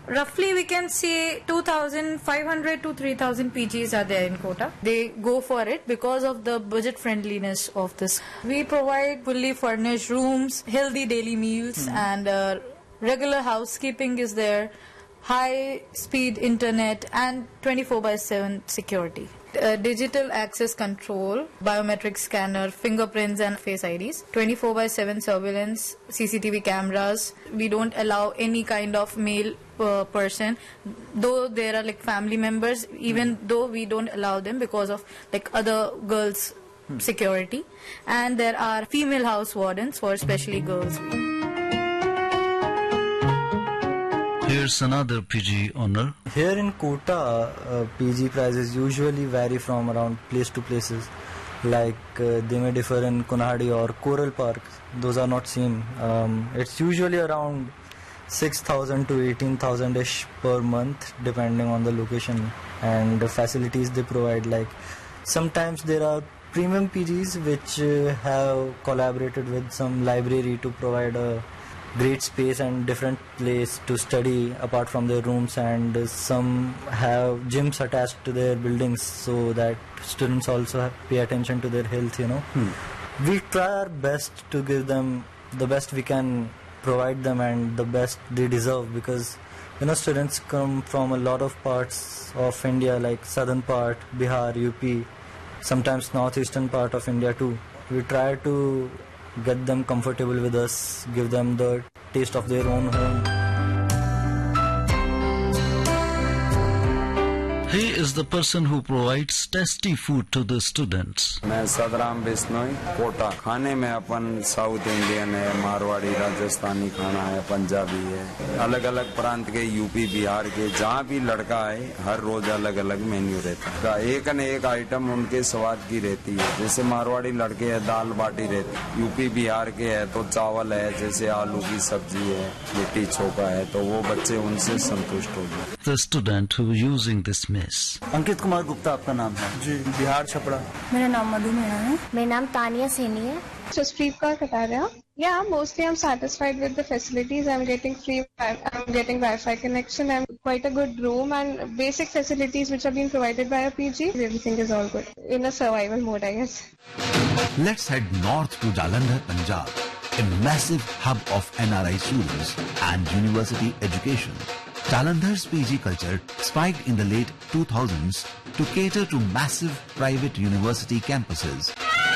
Roughly we can say 2,500 to 3,000 PGs are there in Kota. They go for it because of the budget friendliness of this. We provide fully furnished rooms, healthy daily meals, and regular housekeeping is there, high speed internet, and 24/7 security. Digital access control, biometric scanner, fingerprints and face IDs, 24/7 surveillance, CCTV cameras. We don't allow any kind of male person, though there are like family members, even though we don't allow them because of like other girls' security. And there are female house wardens for especially girls. Here's another PG owner. Here in Kota, PG prices usually vary from around place to places. Like they may differ in Kunhadi or Coral Park. Those are not same. It's usually around 6,000 to 18,000-ish per month, depending on the location and the facilities they provide. Like sometimes there are premium PGs which have collaborated with some library to provide a great space and different place to study apart from their rooms, and some have gyms attached to their buildings so that students also pay attention to their health, We try our best to give them the best we can provide them and the best they deserve, because students come from a lot of parts of India, like southern part, Bihar, UP, sometimes northeastern part of India too. We try to get them comfortable with us, give them the taste of their own home. He is the person who provides tasty food to the students. मैं सदराम बिश्नोई कोटा। खाने में अपन south Indian है, मारवाड़ी, राजस्थानी खाना है, पंजाबी है, अलग अलग प्रांत के, यूपी, बिहार के, जहाँ भी लड़का है हर रोज अलग अलग मेन्यू रहता है। एक न एक आइटम उनके स्वाद की रहती है। जैसे मारवाड़ी लड़के है दाल बाटी रहती, यूपी बिहार के है तो चावल है, जैसे आलू की सब्जी है, लिट्टी चोखा है, तो वो बच्चे उनसे संतुष्ट हो गए। The student who using this mess. Ankit Kumar Gupta आपका नाम है? जी, बिहार छपरा। मेरा नाम मधुमेहा है। मेरा नाम तानिया सैनी है। Jaspreet Kaur Kataria. Yeah, mostly I'm satisfied with the facilities. I'm getting Wi-Fi connection. I'm quite a good room and basic facilities which are being provided by a PG. Everything is all good. In a survival mode, I guess. Let's head north to Jalandhar, Punjab, a massive hub of NRI students and university education. Jalandhar's PG culture spiked in the late 2000s to cater to massive private university campuses.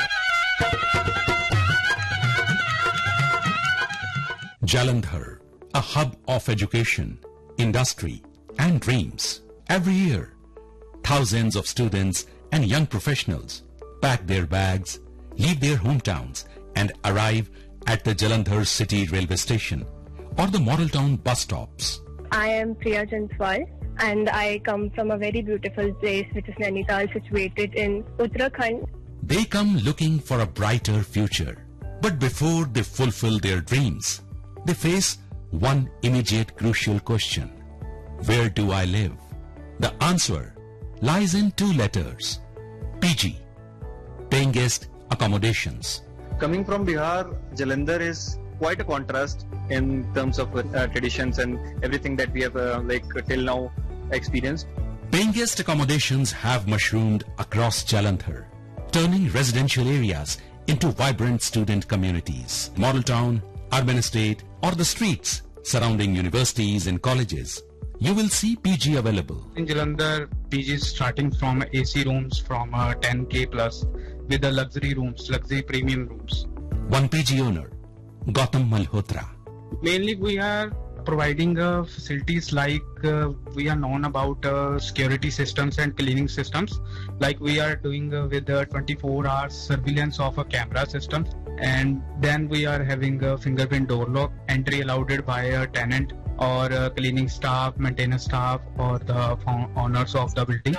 Jalandhar, a hub of education, industry and dreams. Every year, thousands of students and young professionals pack their bags, leave their hometowns and arrive at the Jalandhar city railway station or the Model Town bus stops. I am Priya Janswal and I come from a very beautiful place which is Nainital, situated in Uttarakhand. They come looking for a brighter future. But before they fulfill their dreams, they face one immediate crucial question. Where do I live? The answer lies in two letters. PG, paying guest accommodations. Coming from Bihar, Jalandhar is quite a contrast in terms of traditions and everything that we have till now experienced. Paying guest accommodations have mushroomed across Jalandhar, turning residential areas into vibrant student communities. Model Town, urban estate, or the streets surrounding universities and colleges, you will see PG available. In Jalandhar, PG is starting from AC rooms from 10K plus with the luxury rooms, luxury premium rooms. One PG owner, Gautam Malhotra. Mainly we are providing facilities like we are known about security systems and cleaning systems, like we are doing with 24 hours surveillance of a camera system, and then we are having a fingerprint door lock, entry allowed by a tenant or cleaning staff, maintenance staff, or the owners of the building.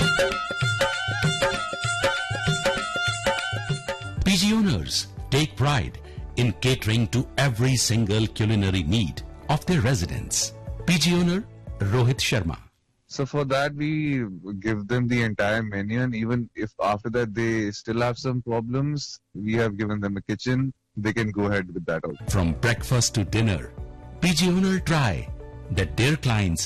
PG owners take pride in catering to every single culinary need of their residents. PG owner Rohit Sharma. So for that we give them the entire menu, and even if after that they still have some problems, we have given them a kitchen. They can go ahead with that also. From breakfast to dinner, PG owner try that their clients